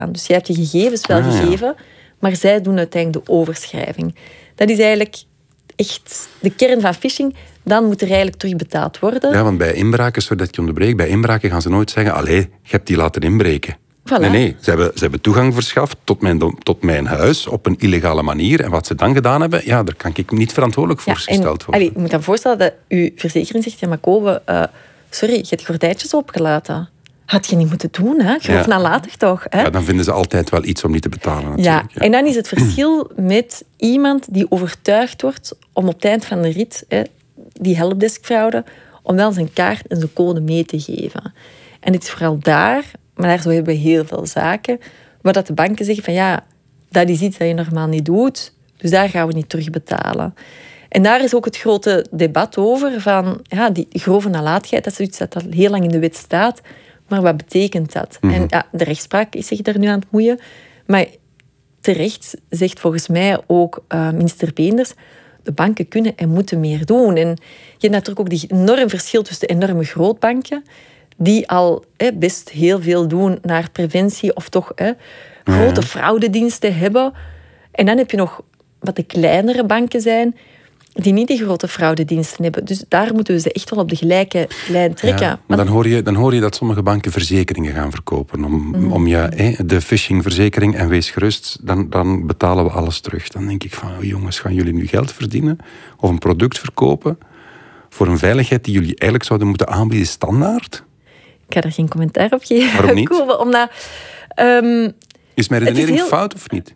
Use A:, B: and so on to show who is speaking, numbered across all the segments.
A: Dus jij hebt je gegevens wel gegeven, maar zij doen uiteindelijk de overschrijving. Dat is eigenlijk echt de kern van phishing. Dan moet er eigenlijk terugbetaald worden.
B: Ja, want bij inbraken, zodat ik je onderbreek, bij inbraken gaan ze nooit zeggen, allee, je hebt die laten inbreken.
A: Voilà.
B: Nee, ze hebben toegang verschaft tot mijn huis op een illegale manier. En wat ze dan gedaan hebben, ja, daar kan ik niet verantwoordelijk voor gesteld worden.
A: Je moet dan voorstellen dat uw verzekering zegt, ja, maar Kobe, sorry, je hebt gordijntjes opgelaten. Had je niet moeten doen, hè? Grove nalatig toch? Hè?
B: Ja, dan vinden ze altijd wel iets om niet te betalen. Natuurlijk.
A: Ja, en dan is het verschil met iemand die overtuigd wordt om op het eind van de rit, die helpdeskfraude, om wel zijn kaart en zijn code mee te geven. En het is vooral daar, maar daar zo hebben we heel veel zaken, waar dat de banken zeggen van ja, dat is iets dat je normaal niet doet, dus daar gaan we niet terugbetalen. En daar is ook het grote debat over van ja, die grove nalatigheid, dat is iets dat al heel lang in de wet staat. Maar wat betekent dat? En ja, de rechtspraak is zich daar nu aan het moeien. Maar terecht zegt volgens mij ook minister Beenders, de banken kunnen en moeten meer doen. En je hebt natuurlijk ook die enorm verschil tussen de enorme grootbanken, die al best heel veel doen naar preventie of toch grote fraudediensten hebben. En dan heb je nog wat de kleinere banken zijn, die niet die grote fraudediensten hebben. Dus daar moeten we ze echt wel op de gelijke lijn trekken.
B: Ja, maar dan hoor je dat sommige banken verzekeringen gaan verkopen. Om de phishingverzekering, en wees gerust, dan betalen we alles terug. Dan denk ik van, jongens, gaan jullie nu geld verdienen? Of een product verkopen voor een veiligheid die jullie eigenlijk zouden moeten aanbieden standaard?
A: Ik ga er geen commentaar op geven.
B: Waarom niet?
A: Omdat,
B: is mijn redenering fout of niet?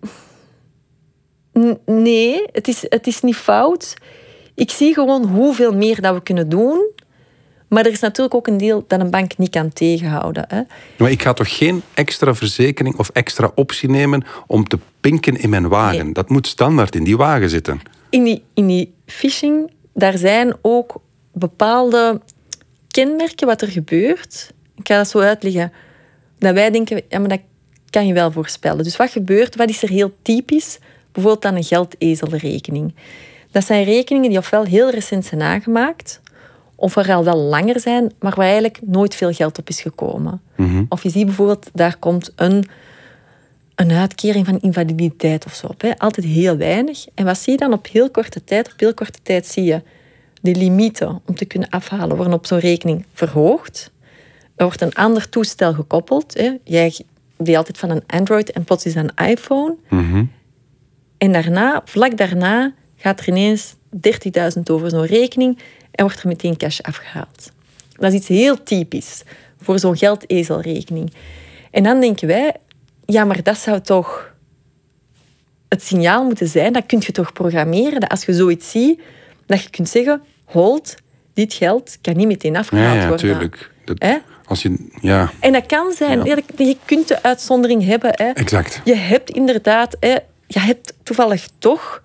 A: Nee, het is niet fout. Ik zie gewoon hoeveel meer dat we kunnen doen. Maar er is natuurlijk ook een deel dat een bank niet kan tegenhouden. Hè.
B: Maar ik ga toch geen extra verzekering of extra optie nemen om te pinken in mijn wagen? Nee. Dat moet standaard in die wagen zitten.
A: In die phishing, daar zijn ook bepaalde kenmerken wat er gebeurt. Ik ga dat zo uitleggen. Dat wij denken, ja, maar dat kan je wel voorspellen. Dus wat gebeurt, wat is er heel typisch? Bijvoorbeeld dan een geldezelrekening. Dat zijn rekeningen die ofwel heel recent zijn aangemaakt, of er al wel langer zijn, maar waar eigenlijk nooit veel geld op is gekomen. Of je ziet bijvoorbeeld, daar komt een uitkering van invaliditeit of zo op. Altijd heel weinig. En wat zie je dan op heel korte tijd? Op heel korte tijd zie je de limieten om te kunnen afhalen worden op zo'n rekening verhoogd. Er wordt een ander toestel gekoppeld. Jij deed altijd van een Android en plots is dat een iPhone. En daarna, vlak daarna, gaat er ineens 30.000 over zo'n rekening en wordt er meteen cash afgehaald. Dat is iets heel typisch voor zo'n geldezelrekening. En dan denken wij, ja, maar dat zou toch het signaal moeten zijn, dat kun je toch programmeren, dat als je zoiets ziet, dat je kunt zeggen, hold, dit geld kan niet meteen afgehaald worden. Ja,
B: tuurlijk.
A: En dat kan zijn, je kunt de uitzondering hebben.
B: Exact.
A: Je hebt inderdaad, je hebt toevallig toch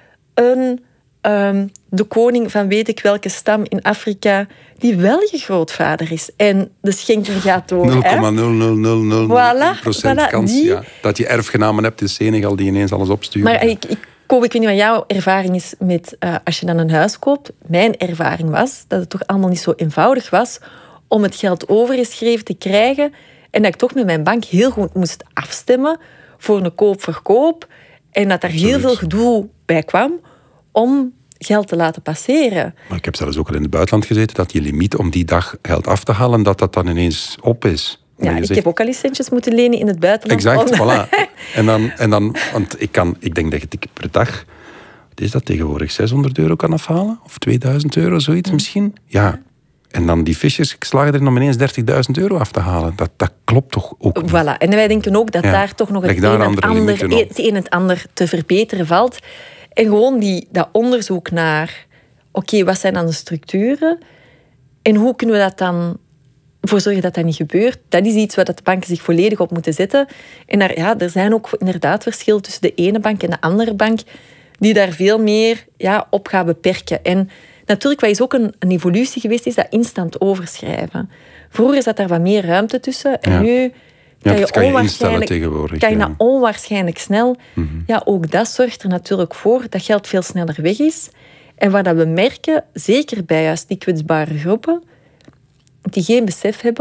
A: de koning van weet ik welke stam in Afrika die wel je grootvader is. En de schenking gaat door.
B: 0,0000%
A: voilà,
B: kans dat je erfgenamen hebt in Senegal die ineens alles opsturen.
A: Maar ik weet niet wat jouw ervaring is met als je dan een huis koopt. Mijn ervaring was dat het toch allemaal niet zo eenvoudig was om het geld overgeschreven te krijgen en dat ik toch met mijn bank heel goed moest afstemmen voor een koop-verkoop en dat daar heel veel gedoe bij kwam om geld te laten passeren. Maar
B: ik heb zelfs ook al in het buitenland gezeten dat je limiet om die dag geld af te halen, dat dan ineens op is.
A: Ja, ik heb ook al eens centjes moeten lenen in het buitenland.
B: Exact, voilà. En dan want ik denk dat je per dag, wat is dat tegenwoordig, €600 kan afhalen? Of €2000, zoiets misschien? Ja. En dan die fishers slagen erin om ineens €30.000 af te halen. Dat klopt toch ook niet?
A: Voilà. En wij denken ook dat daar toch nog het een en het ander te verbeteren valt. En gewoon dat onderzoek naar, wat zijn dan de structuren? En hoe kunnen we dat dan voor zorgen dat dat niet gebeurt? Dat is iets waar de banken zich volledig op moeten zetten. En er zijn ook inderdaad verschillen tussen de ene bank en de andere bank, die daar veel meer op gaan beperken. En natuurlijk, wat is ook een evolutie geweest, is dat instant overschrijven. Vroeger zat daar wat meer ruimte tussen. En nu kan je
B: instellen tegenwoordig.
A: Kan je dat onwaarschijnlijk snel. Ja, ook dat zorgt er natuurlijk voor dat geld veel sneller weg is. En wat dat we merken, zeker bij juist die kwetsbare groepen, die geen besef hebben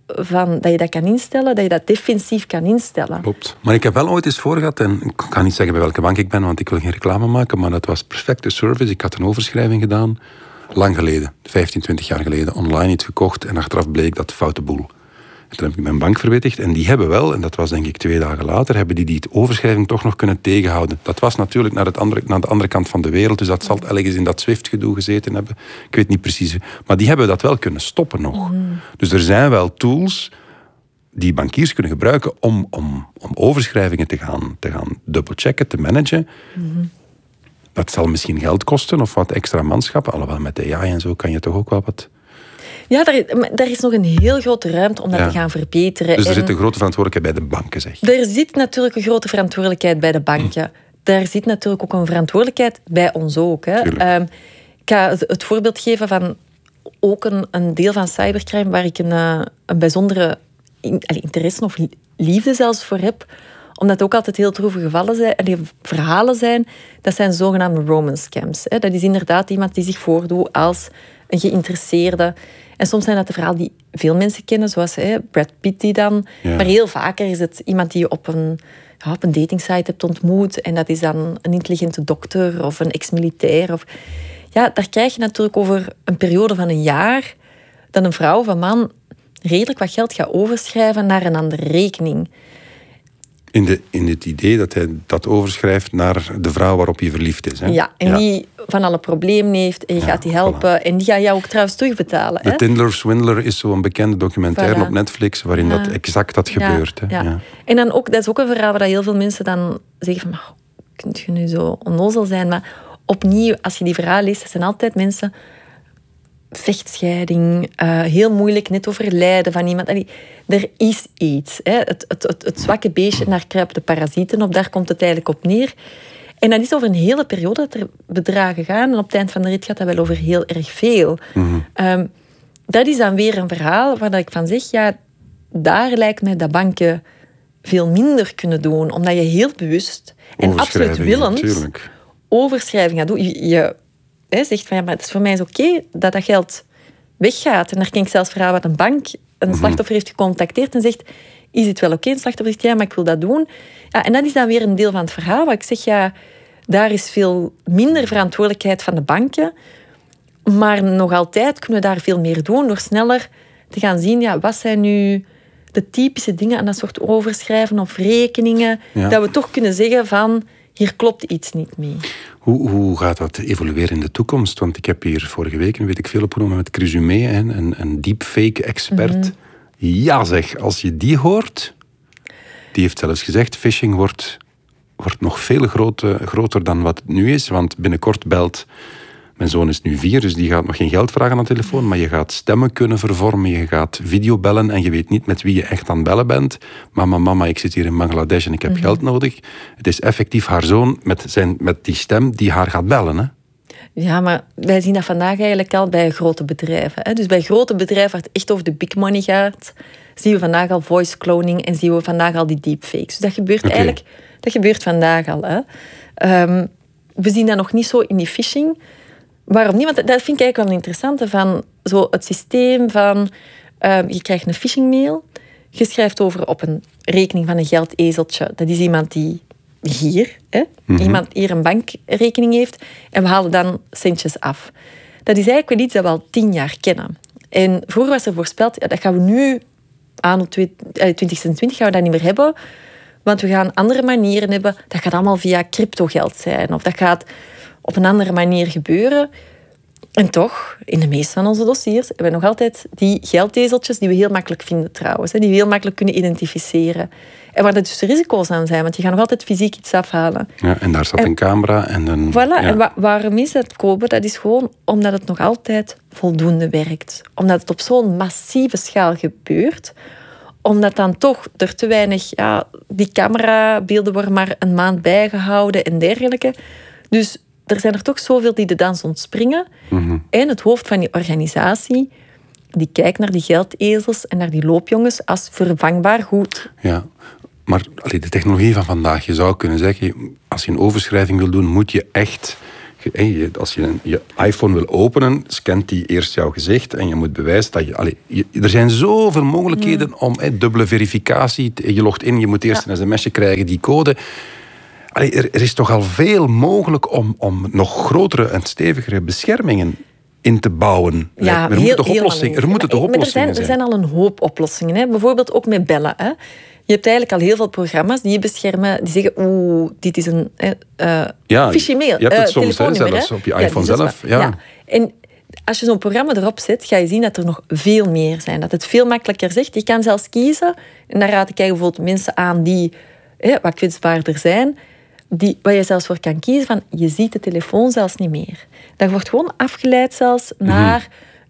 A: dat je dat kan instellen, dat je dat defensief kan instellen.
B: Klopt. Maar ik heb wel ooit eens voor gehad, en ik kan niet zeggen bij welke bank ik ben, want ik wil geen reclame maken, maar dat was perfecte service. Ik had een overschrijving gedaan, lang geleden, 15, 20 jaar geleden, online iets gekocht en achteraf bleek dat foute boel. En toen heb ik mijn bank verwittigd en die hebben wel, en dat was denk ik 2 dagen later, hebben die overschrijving toch nog kunnen tegenhouden. Dat was natuurlijk naar de andere kant van de wereld, dus dat zal ergens in dat SWIFT-gedoe gezeten hebben. Ik weet niet precies. Maar die hebben dat wel kunnen stoppen nog. Dus er zijn wel tools die bankiers kunnen gebruiken om overschrijvingen te gaan dubbelchecken, te managen. Dat zal misschien geld kosten of wat extra manschappen. Alhoewel met AI en zo kan je toch ook wel wat...
A: Ja, daar is nog een heel grote ruimte om dat te gaan verbeteren.
B: Dus er zit een grote verantwoordelijkheid bij de banken, zeg je?
A: Er zit natuurlijk een grote verantwoordelijkheid bij de banken. Daar zit natuurlijk ook een verantwoordelijkheid bij ons ook. Hè. Ik ga het voorbeeld geven van ook een deel van cybercrime waar ik een bijzondere interesse of liefde zelfs voor heb. Omdat het ook altijd heel droevige gevallen zijn en die verhalen zijn. Dat zijn zogenaamde romance scams. Hè. Dat is inderdaad iemand die zich voordoet als een geïnteresseerde. En soms zijn dat de verhalen die veel mensen kennen, zoals Brad Pitt die dan. Ja. Maar heel vaker is het iemand die je op een datingsite hebt ontmoet. En dat is dan een intelligente dokter of een ex-militair. Ja, daar krijg je natuurlijk over een periode van een jaar dat een vrouw of een man redelijk wat geld gaat overschrijven naar een andere rekening.
B: In het idee dat hij dat overschrijft naar de vrouw waarop hij verliefd is. Hè?
A: Ja, en die van alle problemen heeft en je gaat die helpen. Voilà. En die gaat jou ook trouwens terugbetalen.
B: De Tindler Swindler is zo'n bekende documentaire op Netflix waarin dat exact dat gebeurt. Hè?
A: Ja. En dan ook, dat is ook een verhaal waar heel veel mensen dan zeggen van, kunt je nu zo onnozel zijn? Maar opnieuw, als je die verhaal leest, dat zijn altijd mensen... vechtscheiding, heel moeilijk, net overlijden van iemand. Er is iets. Hè. Het zwakke beestje, daar kruipen de parasieten op, daar komt het eigenlijk op neer. En dat is over een hele periode dat er bedragen gaan. En op het eind van de rit gaat dat wel over heel erg veel. Dat is dan weer een verhaal waar ik van zeg, ja, daar lijkt mij dat banken veel minder kunnen doen, omdat je heel bewust en absoluut willend overschrijving gaat doen. Je zegt van, ja, maar het is voor mij is oké dat geld weggaat. En daar ken ik zelfs verhaal wat een bank een slachtoffer heeft gecontacteerd en zegt, is het wel oké? Een slachtoffer zegt, ja, maar ik wil dat doen. Ja, en dat is dan weer een deel van het verhaal waar ik zeg, ja, daar is veel minder verantwoordelijkheid van de banken, maar nog altijd kunnen we daar veel meer doen door sneller te gaan zien, ja, wat zijn nu de typische dingen aan dat soort overschrijven of rekeningen, dat we toch kunnen zeggen van, hier klopt iets niet mee.
B: Hoe gaat dat evolueren in de toekomst? Want ik heb hier vorige week, weet ik veel opgenomen met Crisumé, een deepfake-expert. Ja zeg, als je die hoort... Die heeft zelfs gezegd, phishing wordt nog veel groter dan wat het nu is. Want binnenkort belt... Mijn zoon is nu 4, dus die gaat nog geen geld vragen aan de telefoon. Maar je gaat stemmen kunnen vervormen, je gaat videobellen en je weet niet met wie je echt aan het bellen bent. Mama, ik zit hier in Bangladesh en ik heb geld nodig. Het is effectief haar zoon met die stem die haar gaat bellen. Hè?
A: Ja, maar wij zien dat vandaag eigenlijk al bij grote bedrijven. Hè? Dus bij grote bedrijven waar het echt over de big money gaat, zien we vandaag al voice cloning en zien we vandaag al die deepfakes. Dus dat gebeurt eigenlijk, dat gebeurt vandaag al. Hè? We zien dat nog niet zo in die phishing. Waarom niet? Want dat vind ik eigenlijk wel interessant. Van zo het systeem van... je krijgt een phishingmail. Je schrijft over op een rekening van een geldezeltje. Dat is iemand die hier... iemand hier een bankrekening heeft. En we halen dan centjes af. Dat is eigenlijk wel iets dat we al 10 jaar kennen. En vroeger was er voorspeld... dat gaan we nu... Anno 2026 gaan we dat niet meer hebben. Want we gaan andere manieren hebben. Dat gaat allemaal via cryptogeld zijn. Of dat gaat... op een andere manier gebeuren. En toch, in de meeste van onze dossiers hebben we nog altijd die geldezeltjes die we heel makkelijk vinden trouwens. Die we heel makkelijk kunnen identificeren. En waar dus de risico's aan zijn, want je gaat nog altijd fysiek iets afhalen.
B: Ja, en daar staat een camera en een...
A: Voilà, ja. En waarom is dat, Kobe? Dat is gewoon omdat het nog altijd voldoende werkt. Omdat het op zo'n massieve schaal gebeurt. Omdat dan toch er te weinig... Ja, die camerabeelden worden maar een maand bijgehouden en dergelijke. Dus... er zijn er toch zoveel die de dans ontspringen. En het hoofd van die organisatie, die kijkt naar die geldezels en naar die loopjongens als vervangbaar goed.
B: Ja, maar de technologie van vandaag, je zou kunnen zeggen, als je een overschrijving wil doen, moet je echt als je je iPhone wil openen, scant die eerst jouw gezicht en je moet bewijzen dat je... er zijn zoveel mogelijkheden om dubbele verificatie. Je logt in, je moet eerst een sms'je krijgen, die code. Er is toch al veel mogelijk om nog grotere en stevigere beschermingen in te bouwen.
A: Ja,
B: er moeten toch oplossingen zijn.
A: Er zijn al een hoop oplossingen. Hè. Bijvoorbeeld ook met bellen. Hè. Je hebt eigenlijk al heel veel programma's die je beschermen, die zeggen, dit is een phishing mail.
B: Je hebt het soms zelfs op je iPhone zelf. Ja.
A: En als je zo'n programma erop zet, ga je zien dat er nog veel meer zijn. Dat het veel makkelijker zegt. Je kan zelfs kiezen, en daar raad ik bijvoorbeeld mensen aan die wat kwetsbaarder zijn, waar je zelfs voor kan kiezen van, je ziet de telefoon zelfs niet meer. Dat wordt gewoon afgeleid zelfs naar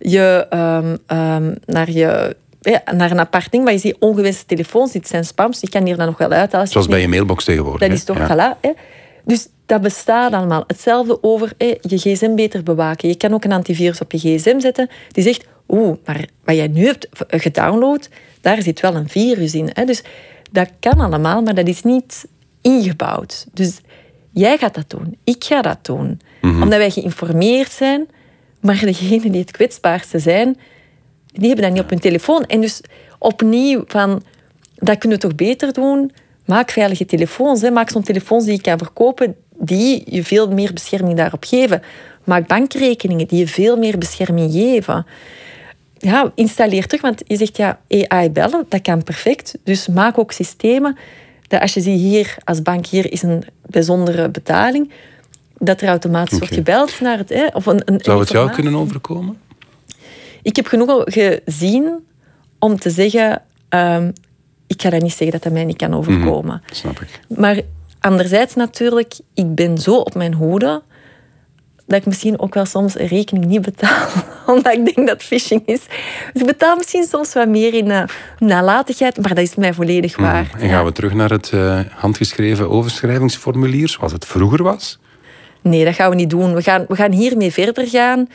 A: naar een apart ding, waar je ziet ongewenste telefoons, dit zijn spams, die kan hier dan nog wel uithalen.
B: Zoals bij je mailbox tegenwoordig.
A: Dat is toch voilà. Hè? Dus dat bestaat allemaal. Hetzelfde over je gsm beter bewaken. Je kan ook een antivirus op je gsm zetten die zegt, maar wat jij nu hebt gedownload, daar zit wel een virus in. Hè? Dus dat kan allemaal, maar dat is niet ingebouwd. Dus jij gaat dat doen, ik ga dat doen. Omdat wij geïnformeerd zijn, maar degenen die het kwetsbaarste zijn, die hebben dat niet op hun telefoon. En dus opnieuw, dat kunnen we toch beter doen? Maak veilige telefoons. Hè. Maak zo'n telefoons die je kan verkopen, die je veel meer bescherming daarop geven. Maak bankrekeningen die je veel meer bescherming geven. Ja, installeer terug, want je zegt AI bellen, dat kan perfect. Dus maak ook systemen dat als je ziet hier, als bank, hier is een bijzondere betaling, dat er automatisch wordt gebeld naar het...
B: Zou het jou kunnen overkomen?
A: Ik heb genoeg gezien om te zeggen, ik ga dat niet zeggen dat dat mij niet kan overkomen.
B: Snap ik.
A: Maar anderzijds natuurlijk, ik ben zo op mijn hoede dat ik misschien ook wel soms een rekening niet betaal, omdat ik denk dat phishing is. Dus ik betaal misschien soms wat meer in nalatigheid, maar dat is mij volledig waar.
B: En gaan we terug naar het handgeschreven overschrijvingsformulier, zoals het vroeger was?
A: Nee, dat gaan we niet doen. We gaan hiermee verder gaan.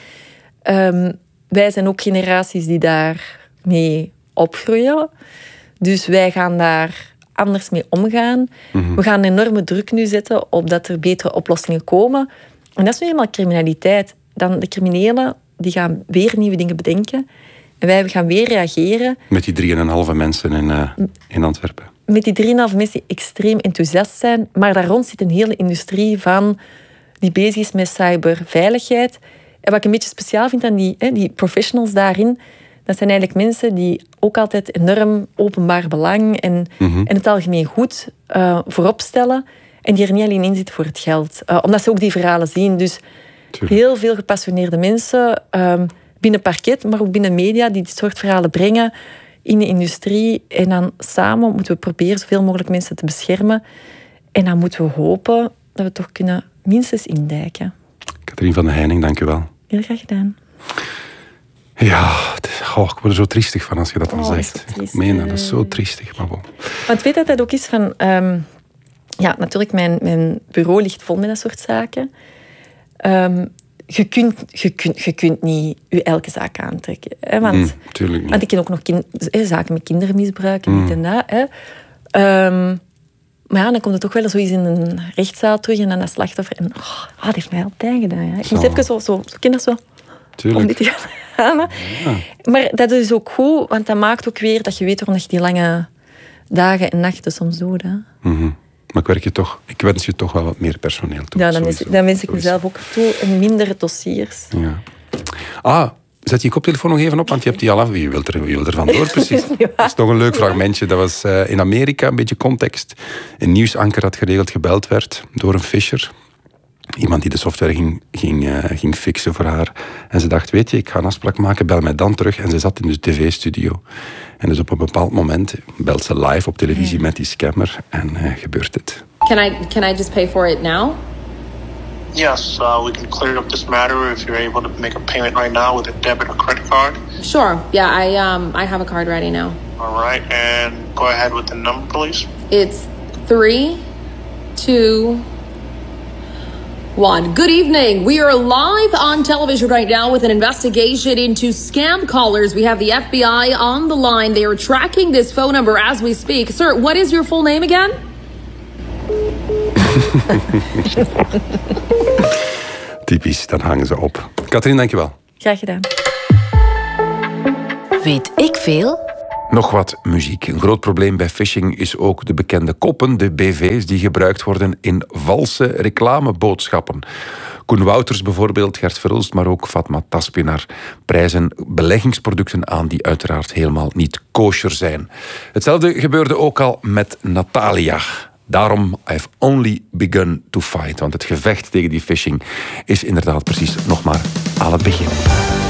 A: Wij zijn ook generaties die daarmee opgroeien. Dus wij gaan daar anders mee omgaan. We gaan een enorme druk nu zetten op dat er betere oplossingen komen. En dat is nu eenmaal criminaliteit. Dan de criminelen die gaan weer nieuwe dingen bedenken. En wij gaan weer reageren.
B: Met die 3,5 mensen in Antwerpen.
A: Met die 3,5 mensen die extreem enthousiast zijn. Maar daar rond zit een hele industrie van die bezig is met cyberveiligheid. En wat ik een beetje speciaal vind aan die professionals daarin, dat zijn eigenlijk mensen die ook altijd enorm openbaar belang en het algemeen goed voorop stellen. En die er niet alleen in zitten voor het geld. Omdat ze ook die verhalen zien. Dus heel veel gepassioneerde mensen binnen parket, maar ook binnen media, die dit soort verhalen brengen in de industrie. En dan samen moeten we proberen zoveel mogelijk mensen te beschermen. En dan moeten we hopen dat we toch kunnen minstens indijken.
B: Catherine van de Heining, dank u wel.
A: Heel graag gedaan.
B: Ja, ik word er zo triestig van als je dat dan zegt. Ik meen dat is zo triestig. Maar bon.
A: Want weet dat dat ook is van... natuurlijk, mijn bureau ligt vol met dat soort zaken. Je kunt niet je elke zaak aantrekken. Hè, want,
B: tuurlijk niet.
A: Want ik ken ook nog zaken met kindermisbruik en dit en dat. Hè. Maar dan komt het toch wel zoiets in een rechtszaal terug en dan dat slachtoffer. En dat heeft mij altijd gedaan. Ja. Ik moest even zo kinderen zo...
B: Tuurlijk.
A: Om dit te gaan. Ja. Maar dat is ook goed, want dat maakt ook weer dat je weet waarom je die lange dagen en nachten soms doet. Hè.
B: Maar ik wens je toch wel wat meer personeel toe.
A: Ja, dan wens ik mezelf ook toe en minder dossiers.
B: Ja. Zet je koptelefoon nog even op, want je hebt die al af. Wie wil er vandoor precies? Dat is nog een leuk fragmentje. Dat was in Amerika, een beetje context. Een nieuwsanker had geregeld gebeld werd door een fisher. Iemand die de software ging fixen voor haar. En ze dacht, weet je, ik ga een afspraak maken, bel mij dan terug. En ze zat in de tv-studio. En dus op een bepaald moment belt ze live op televisie met die scammer. En gebeurt het.
C: Can I just pay for it now?
D: Yes, we can clear up this matter if you're able to make a payment right now with a debit or credit card.
C: Sure. Yeah, I have a card ready now.
D: All right, and go ahead with the number, please.
C: It's 3, 2, 1. Good evening. We are live on television right now with an investigation into scam callers. We have the FBI on the line. They are tracking this phone number as we speak. Sir, what is your full name again?
B: Het Typisch, dan hangen ze op. Katrien, dankjewel.
A: Graag gedaan.
E: Weet ik veel?
B: Nog wat muziek. Een groot probleem bij phishing is ook de bekende koppen, de BV's, die gebruikt worden in valse reclameboodschappen. Koen Wouters bijvoorbeeld, Gert Verhulst, maar ook Fatma Taspinar prijzen beleggingsproducten aan die uiteraard helemaal niet kosher zijn. Hetzelfde gebeurde ook al met Natalia. Daarom, I've only begun to fight. Want het gevecht tegen die phishing is inderdaad precies nog maar aan het begin.